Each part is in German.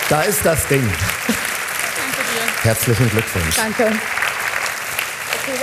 Da ist das Ding. Danke dir. Herzlichen Glückwunsch. Danke. Okay,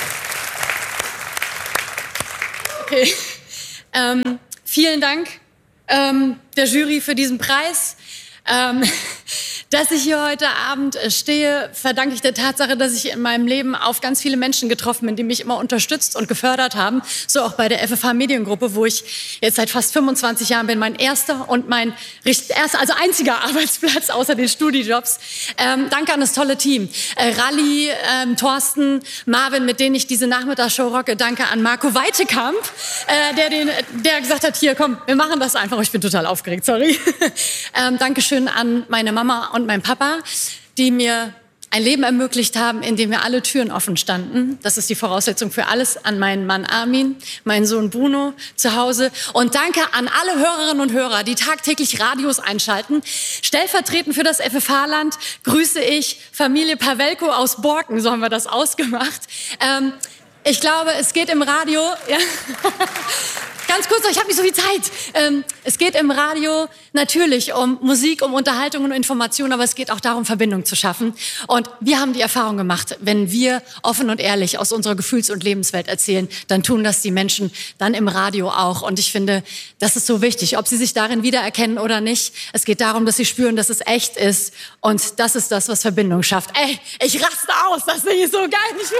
wow. Okay. Vielen Dank der Jury für diesen Preis. Dass ich hier heute Abend stehe, verdanke ich der Tatsache, dass ich in meinem Leben auf ganz viele Menschen getroffen bin, die mich immer unterstützt und gefördert haben. So auch bei der FFH Mediengruppe, wo ich jetzt seit fast 25 Jahren bin. Mein erster und mein also einziger Arbeitsplatz außer den Studijobs. Danke an das tolle Team. Ralli, Thorsten, Marvin, mit denen ich diese Nachmittagsshow rocke. Danke an Marco Weitekamp, der gesagt hat, hier komm, wir machen das einfach. Ich bin total aufgeregt, sorry. Dankeschön an meine Mama und mein Papa, die mir ein Leben ermöglicht haben, in dem mir alle Türen offen standen. Das ist die Voraussetzung für alles. An meinen Mann Armin, meinen Sohn Bruno zu Hause. Und danke an alle Hörerinnen und Hörer, die tagtäglich Radios einschalten. Stellvertretend für das FFH-Land grüße ich Familie Pawelko aus Borken, so haben wir das ausgemacht. Ich glaube, es geht im Radio... Ja. Ganz kurz, ich habe nicht so viel Zeit. Es geht im Radio natürlich um Musik, um Unterhaltung und Information, aber es geht auch darum, Verbindung zu schaffen. Und wir haben die Erfahrung gemacht, wenn wir offen und ehrlich aus unserer Gefühls- und Lebenswelt erzählen, dann tun das die Menschen dann im Radio auch. Und ich finde, das ist so wichtig, ob sie sich darin wiedererkennen oder nicht. Es geht darum, dass sie spüren, dass es echt ist. Und das ist das, was Verbindung schafft. Ey, ich raste aus, das Ding ist so geil.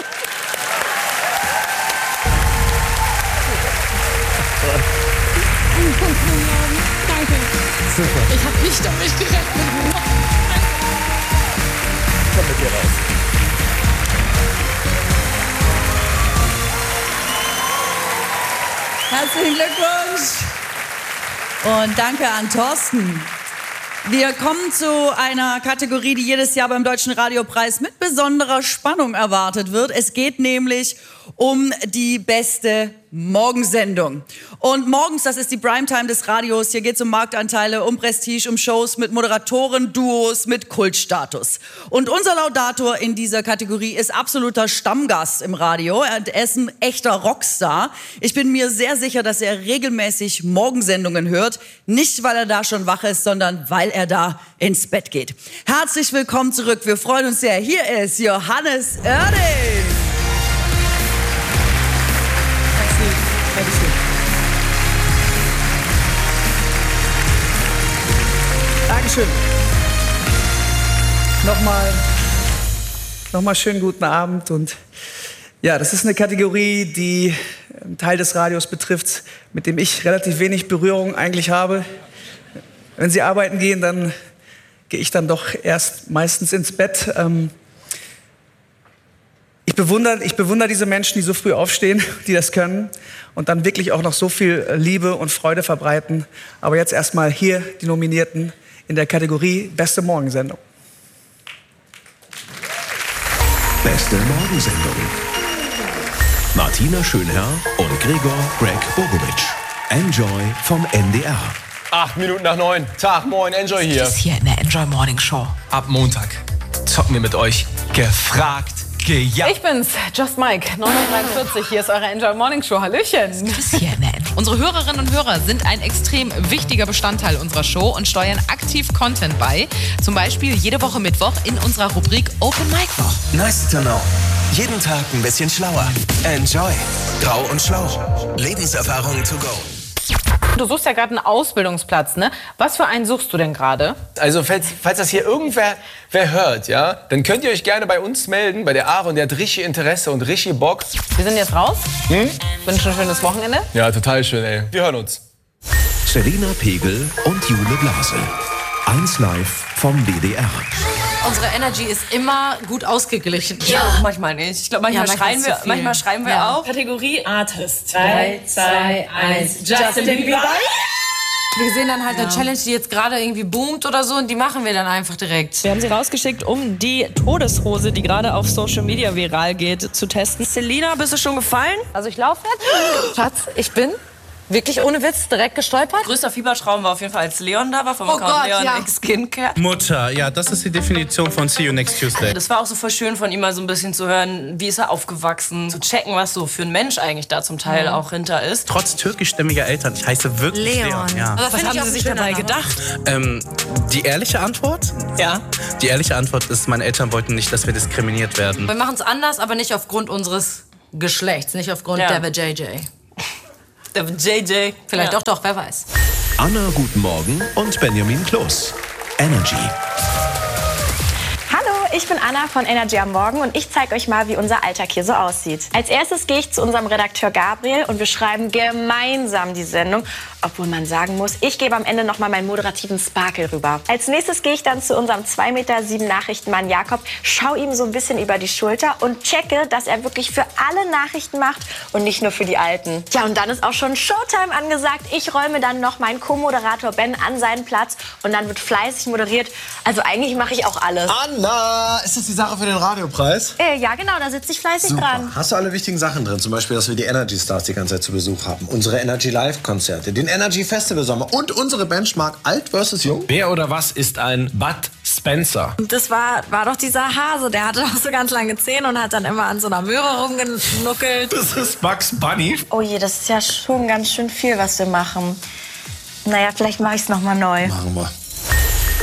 Danke. Super. Ich habe nicht damit gerechnet. Komm mit dir raus. Herzlichen Glückwunsch. Und danke an Thorsten. Wir kommen zu einer Kategorie, die jedes Jahr beim Deutschen Radiopreis mit besonderer Spannung erwartet wird. Es geht nämlich um die beste Morgensendung. Und morgens, das ist die Primetime des Radios. Hier geht es um Marktanteile, um Prestige, um Shows mit Moderatoren, Duos, mit Kultstatus. Und unser Laudator in dieser Kategorie ist absoluter Stammgast im Radio. Er ist ein echter Rockstar. Ich bin mir sehr sicher, dass er regelmäßig Morgensendungen hört. Nicht, weil er da schon wach ist, sondern weil er da ins Bett geht. Herzlich willkommen zurück. Wir freuen uns sehr. Hier ist Johannes Oerding. Dankeschön. Nochmal schönen guten Abend. Und ja, das ist eine Kategorie, die einen Teil des Radios betrifft, mit dem ich relativ wenig Berührung eigentlich habe. Wenn Sie arbeiten gehen, dann gehe ich dann doch erst meistens ins Bett. Ich bewundere diese Menschen, die so früh aufstehen, die das können und dann wirklich auch noch so viel Liebe und Freude verbreiten. Aber jetzt erstmal hier die Nominierten in der Kategorie Beste Morgensendung. Beste Morgensendung. Martina Schönherr und Gregor Greg Bogovic. Enjoy vom NDR. 8 Minuten nach 9. Tag, moin, Enjoy hier. Das ist hier in der Enjoy Morning Show. Ab Montag zocken wir mit euch gefragt, gejagt. Ich bin's, Just Mike, 9:43. Hier ist eure Enjoy Morning Show. Hallöchen. Das ist hier in der Enjoy. Unsere Hörerinnen und Hörer sind ein extrem wichtiger Bestandteil unserer Show und steuern aktiv Content bei. Zum Beispiel jede Woche Mittwoch in unserer Rubrik Open Mic Woche. Nice to know. Jeden Tag ein bisschen schlauer. Enjoy. Grau und schlau. Lebenserfahrung to go. Du suchst ja gerade einen Ausbildungsplatz, ne? Was für einen suchst du denn gerade? Also falls das hier irgendwer hört, ja, dann könnt ihr euch gerne bei uns melden, bei der Aaron. Der hat richtig Interesse und richtig Bock. Wir sind jetzt raus. Wünschen ein schönes Wochenende. Ja, total schön, ey. Wir hören uns. Selina Pegel und Jule Blase. 1 live vom WDR. Unsere Energy ist immer gut ausgeglichen. Ja, manchmal nicht. Ich glaube, manchmal schreien wir auch. Kategorie Artist. 3, 2, 1. Justin Bieber. Wir sehen dann halt eine Challenge, die jetzt gerade irgendwie boomt oder so, und die machen wir dann einfach direkt. Wir haben sie rausgeschickt, um die Todeshose, die gerade auf Social Media viral geht, zu testen. Selina, bist du schon gefallen? Also ich laufe jetzt. Schatz, ich bin Wirklich ohne Witz direkt gestolpert? Größter Fiebertraum war auf jeden Fall, als Leon da war vom Account Leon X Skincare. Mutter, ja, das ist die Definition von See You Next Tuesday. Das war auch so voll schön von ihm mal so ein bisschen zu hören, wie ist er aufgewachsen, zu checken, was so für ein Mensch eigentlich da zum Teil auch hinter ist. Trotz türkischstämmiger Eltern, ich heiße wirklich Leon. Ja. Was haben Sie sich dabei gedacht? Die ehrliche Antwort? Ja. Die ehrliche Antwort ist, meine Eltern wollten nicht, dass wir diskriminiert werden. Wir machen es anders, aber nicht aufgrund unseres Geschlechts, nicht aufgrund der JJ. Der JJ. Vielleicht doch, wer weiß. Anna, guten Morgen und Benjamin Kloß. Energy. Hallo, ich bin Anna von Energy am Morgen und ich zeige euch mal, wie unser Alltag hier so aussieht. Als erstes gehe ich zu unserem Redakteur Gabriel und wir schreiben gemeinsam die Sendung, obwohl man sagen muss, ich gebe am Ende noch mal meinen moderativen Sparkle rüber. Als nächstes gehe ich dann zu unserem 2,7 Meter Nachrichtenmann Jakob, schaue ihm so ein bisschen über die Schulter und checke, dass er wirklich für alle Nachrichten macht und nicht nur für die Alten. Ja, und dann ist auch schon Showtime angesagt. Ich räume dann noch meinen Co-Moderator Ben an seinen Platz und dann wird fleißig moderiert. Also eigentlich mache ich auch alles. Anna, ist das die Sache für den Radiopreis? Ja, genau, da sitze ich fleißig dran. Hast du alle wichtigen Sachen drin? Zum Beispiel, dass wir die Energy Stars die ganze Zeit zu Besuch haben. Unsere Energy Live-Konzerte, den Energy Festival Sommer und unsere Benchmark Alt vs. Jung. Wer oder was ist ein Bud Spencer? Das war doch dieser Hase, der hatte auch so ganz lange Zähne und hat dann immer an so einer Möhre rumgenuckelt. Das ist Bugs Bunny. Oh je, das ist ja schon ganz schön viel, was wir machen. Naja, vielleicht mache ich es noch mal neu. Machen wir.